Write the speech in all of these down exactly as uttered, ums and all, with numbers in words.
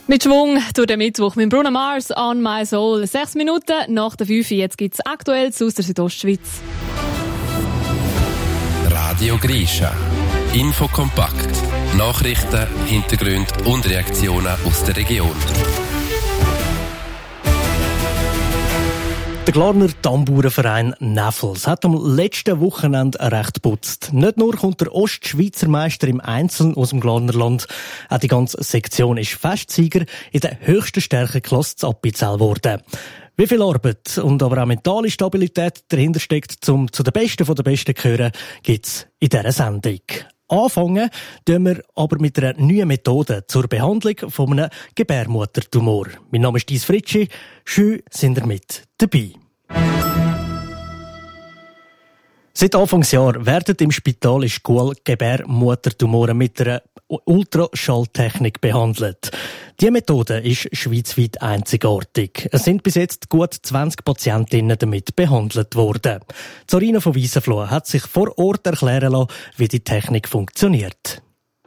Mit Schwung durch den Mittwoch mit Bruno Mars «On My Soul». Sechs Minuten nach der fünf. Jetzt gibt es Aktuelles aus der Südostschweiz. Radio Grisha. Infokompakt. Nachrichten, Hintergründe und Reaktionen aus der Region. Der Glarner Tamburenverein Neffels hat am letzten Wochenende recht putzt. Nicht nur kommt der Ostschweizer Meister im Einzelnen aus dem Glarnerland, auch die ganze Sektion ist Festsieger in der höchsten Stärkeklasse zu Appenzell geworden. Wie viel Arbeit und aber auch mentale Stabilität dahinter steckt, um zu den Besten von den Besten zu gehören, gibt's in dieser Sendung. Anfangen tun wir aber mit einer neuen Methode zur Behandlung von einem Gebärmuttertumor. Mein Name ist Dies Fritschi. Schön sind ihr mit dabei. Seit Anfangsjahr werden im Spital in Schkuhl Gebärmuttertumore mit einer Ultraschalltechnik behandelt. Diese Methode ist schweizweit einzigartig. Es sind bis jetzt gut zwanzig Patientinnen damit behandelt worden. Zorina von Wiesenfloh hat sich vor Ort erklären lassen, wie die Technik funktioniert.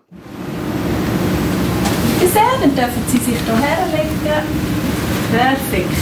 Sehr, dann dürfen Sie sich hier herlegen. Perfekt.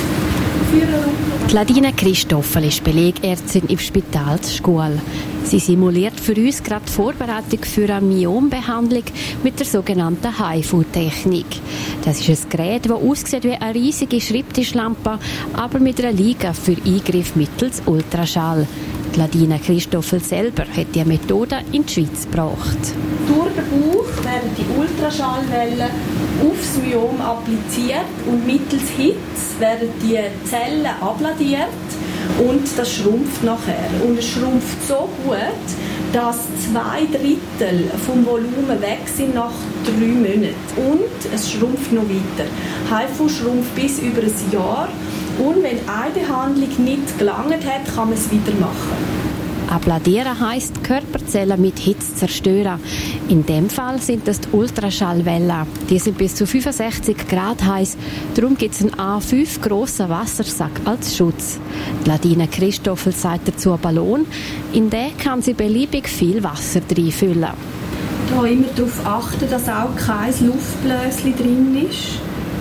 Ladina Christoffel ist Belegärztin im Spital Schkuhl. Sie simuliert für uns gerade die Vorbereitung für eine Myombehandlung mit der sogenannten H I V U-Technik. Das ist ein Gerät, das aussieht wie eine riesige Schreibtischlampe, aber mit einer Liga für Eingriff mittels Ultraschall. Ladina Christoffel selber hat diese Methode in die Schweiz gebracht. Durch den Bauch werden die Ultraschallwellen aufs Myom appliziert und mittels Hitze werden die Zellen abladiert und das schrumpft nachher. Und es schrumpft so gut, dass zwei Drittel vom Volumen weg sind nach drei Monaten. Und es schrumpft noch weiter. H I V U schrumpft bis über ein Jahr. Und wenn eine Behandlung nicht gelangt hat, kann man es wieder machen. Abladieren heisst, Körperzellen mit Hitze zerstören. In dem Fall sind das die Ultraschallwellen. Die sind bis zu fünfundsechzig Grad heiß. Darum gibt es einen A fünf grossen Wassersack als Schutz. Ladina Christoffel sagt dazu einen Ballon. In den kann sie beliebig viel Wasser reinfüllen. Hier immer darauf achten, dass auch kein Luftbläschen drin ist.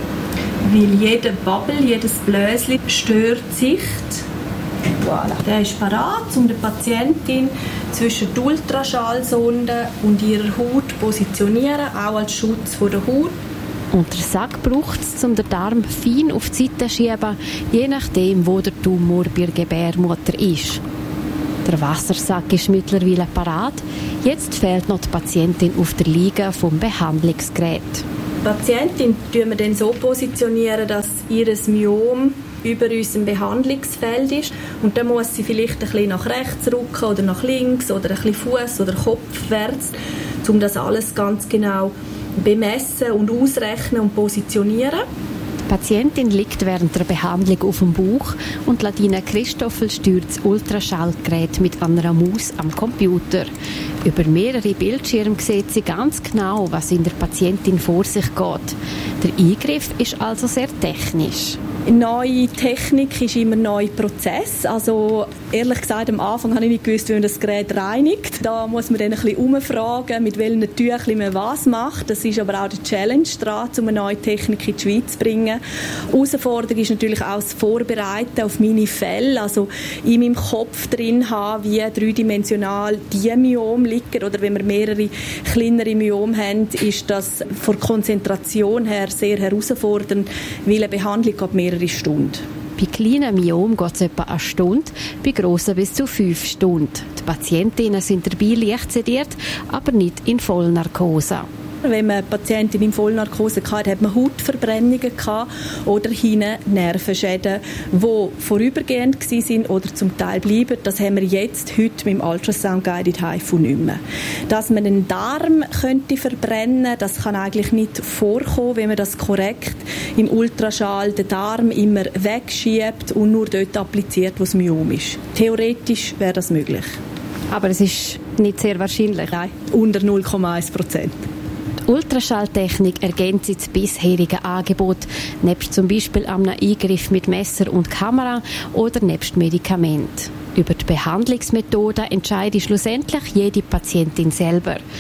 Weil jeder Bubble, jedes Bläschen stört die Sicht. Voilà. Der ist parat, um der Patientin zwischen der Ultraschallsonde und ihrer Haut zu positionieren, auch als Schutz vor der Haut. Und der Sack braucht es, um den Darm fein auf die Seite zu schieben, je nachdem, wo der Tumor bei der Gebärmutter ist. Der Wassersack ist mittlerweile parat. Jetzt fehlt noch die Patientin auf der Liege vom Behandlungsgerät. Die Patientin positionieren wir dann so positionieren, dass ihr Myom über unserem Behandlungsfeld ist. Und dann muss sie vielleicht ein bisschen nach rechts rücken oder nach links oder ein bisschen Fuß oder kopfwärts, um das alles ganz genau bemessen und ausrechnen und positionieren. Die Patientin liegt während der Behandlung auf dem Bauch und Ladina Christoffel steuert das Ultraschallgerät mit einer Maus am Computer. Über mehrere Bildschirme sieht sie ganz genau, was in der Patientin vor sich geht. Der Eingriff ist also sehr technisch. Neue Technik ist immer ein neuer Prozess. Also ehrlich gesagt, am Anfang habe ich nicht gewusst, wie man das Gerät reinigt. Da muss man dann ein bisschen umfragen, mit welchen Tüchern man was macht. Das ist aber auch die Challenge dran, um eine neue Technik in die Schweiz zu bringen. Die Herausforderung ist natürlich auch das Vorbereiten auf meine Fälle. Also in meinem Kopf drin haben, wie dreidimensional die Myome liegen. Oder wenn wir mehrere kleinere Myome haben, ist das von der Konzentration her sehr herausfordernd, weil eine Behandlung geht mehrere Stunden. Bei kleinen Myomen geht es etwa eine Stunde, bei grossen bis zu fünf Stunden. Die Patientinnen sind dabei leicht sediert, aber nicht in Vollnarkose. Wenn man eine Patientin in Vollnarkose hatte, hat man Hautverbrennungen gehabt oder hinten Nervenschäden, die vorübergehend waren oder zum Teil bleiben. Das haben wir jetzt heute mit dem Ultrasound-Guided H I V U nicht mehr. Dass man einen Darm könnte verbrennen, das kann eigentlich nicht vorkommen, wenn man das korrekt im Ultraschall den Darm immer wegschiebt und nur dort appliziert, wo das Myom ist. Theoretisch wäre das möglich. Aber es ist nicht sehr wahrscheinlich. Nein, unter null Komma eins Prozent. Die Ultraschalltechnik ergänzt das bisherige Angebot, nebst zum Beispiel einem Eingriff mit Messer und Kamera oder nebst Medikament. Über die Behandlungsmethode entscheidet schlussendlich jede Patientin selber.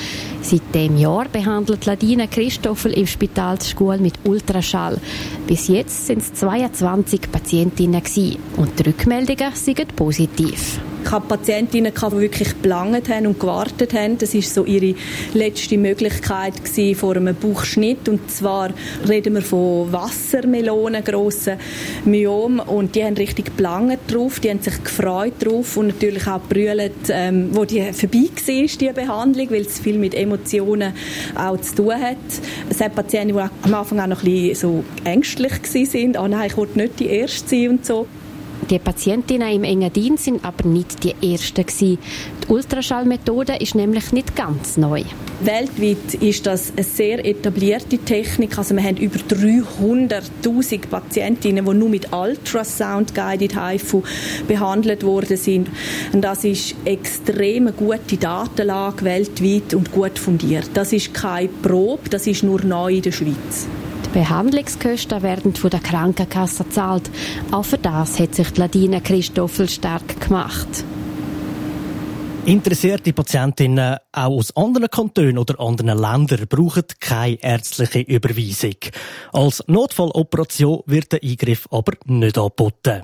Seit dem Jahr behandelt Ladina Christoffel im Spital Scuol mit Ultraschall. Bis jetzt sind es zweiundzwanzig Patientinnen gewesen und die Rückmeldungen sind positiv. Ich hatte Patientinnen, die wirklich geplant haben und gewartet haben. Das war so ihre letzte Möglichkeit vor einem Bauchschnitt. Und zwar reden wir von Wassermelonen, grossen Myomen. Und die haben richtig geplant drauf, die haben sich gefreut drauf und natürlich auch gebrüllt, ähm, wo die vorbei war, die Behandlung, weil es viel mit Emotionen auch zu tun hat. Es hat Patienten, die am Anfang auch noch ein bisschen so ängstlich waren. «Oh nein, ich wollte nicht die Erste sein» und so. Die Patientinnen im Engadin sind aber nicht die ersten gewesen. Die Ultraschallmethode ist nämlich nicht ganz neu. Weltweit ist das eine sehr etablierte Technik. Also wir haben über dreihunderttausend Patientinnen, die nur mit Ultrasound-Guided H I V behandelt worden sind. Und das ist extrem gute Datenlage weltweit und gut fundiert. Das ist keine Probe, das ist nur neu in der Schweiz. Die Behandlungskosten werden von der Krankenkasse gezahlt. Auch für das hat sich Ladina Christoffel stark gemacht. Interessierte Patientinnen auch aus anderen Kantonen oder anderen Ländern brauchen keine ärztliche Überweisung. Als Notfalloperation wird der Eingriff aber nicht angeboten.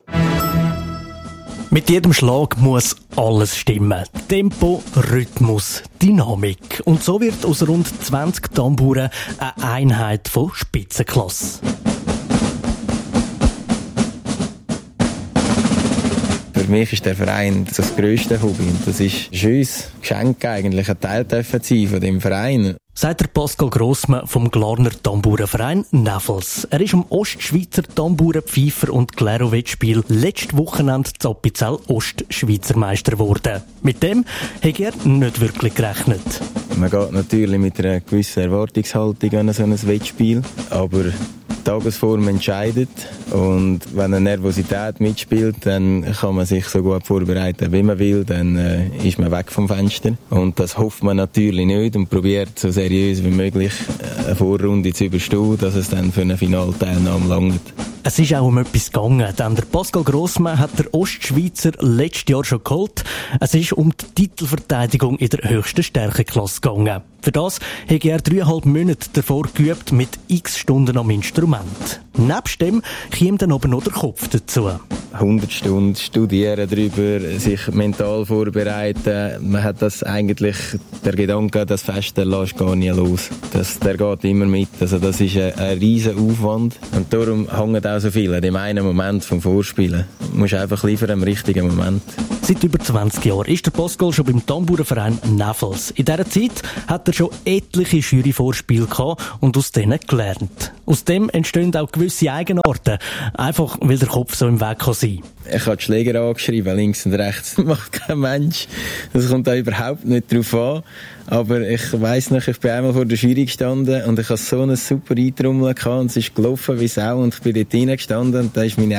Mit jedem Schlag muss alles stimmen. Tempo, Rhythmus, Dynamik. Und so wird aus rund zwanzig Tamburen eine Einheit von Spitzenklasse. Für mich ist der Verein das grösste Hobby. Und das ist ein schönes Geschenk eigentlich, ein Teil zu sein von dem Verein. Sagt der Pascal Grossmann vom Glarner Tamburenverein Neffels. Er ist am Ostschweizer Tamburenpfeifer- und Clairowett-Spiel letztes Wochenende zu Appenzell Ostschweizer Meister geworden. Mit dem hat er nicht wirklich gerechnet. Man geht natürlich mit einer gewissen Erwartungshaltung an so ein Wettspiel, aber die Tagesform entscheidet und wenn eine Nervosität mitspielt, dann kann man sich so gut vorbereiten, wie man will, dann äh, ist man weg vom Fenster. Und das hofft man natürlich nicht und probiert so seriös wie möglich eine Vorrunde zu überstehen, dass es dann für eine Finalteilnahme langt. Es ist auch um etwas gegangen, denn der Pascal Grossmann hat der Ostschweizer letztes Jahr schon geholt. Es ist um die Titelverteidigung in der höchsten Stärkeklasse gegangen. Für das hat er dreieinhalb Monate davor geübt mit x Stunden am Instrument. Nebst dem kommt dann aber noch der Kopf dazu. hundert Stunden studieren darüber, sich mental vorbereiten. Man hat das eigentlich, der Gedanke, das Fest, der lässt gar nicht los. Das, der geht immer mit. Also das ist ein, ein riesen Aufwand. Und darum hängt auch so viel an dem einen Moment vom Vorspielen. Du musst einfach liefern im richtigen Moment. Seit über zwanzig Jahren ist der Pascal schon beim Tamburenverein Neffels. In dieser Zeit hat er schon etliche Juryvorspiele gehabt und aus denen gelernt. Aus dem entstehen auch gewisse Eigenarten, einfach weil der Kopf so im Weg kann sein. Ich habe die Schläger angeschrieben, links und rechts. Das macht kein Mensch. Das kommt da überhaupt nicht drauf an. Aber ich weiss noch, ich bin einmal vor der Jury gestanden und ich hatte so einen super Eintrommeln gehabt und es ist gelaufen wie Sau und ich bin dort reingestanden und da ist meine